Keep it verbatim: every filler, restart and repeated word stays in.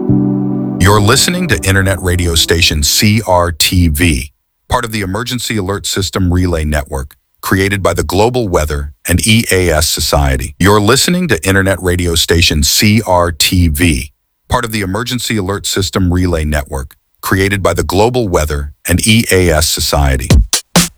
You're listening to internet radio station C R T V, part of the Emergency Alert System Relay Network, created by the Global Weather and E A S Society. You're listening to internet radio station C R T V, part of the Emergency Alert System Relay Network, created by the Global Weather and E A S Society.